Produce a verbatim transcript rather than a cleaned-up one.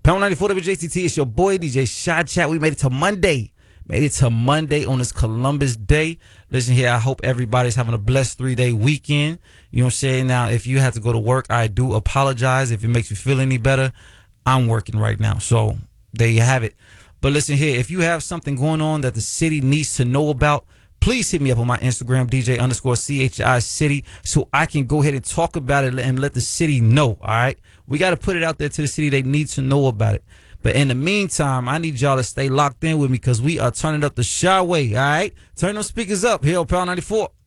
Pound ninety-four W J T T, it's your boy D J Shy Chat. We made it to Monday. Made it to Monday on this Columbus Day. Listen here, I hope everybody's having a blessed three-day weekend. You know what I'm saying? Now, if you have to go to work, I do apologize. If it makes you feel any better, I'm working right now. So there you have it. But listen here, if you have something going on that the city needs to know about, please hit me up on my Instagram, D J underscore C H I City, so I can go ahead and talk about it and let the city know, all right? We got to put it out there to the city. They need to know about it. But in the meantime, I need y'all to stay locked in with me because we are turning up the Shy Way, all right? Turn those speakers up here on Pound ninety-four.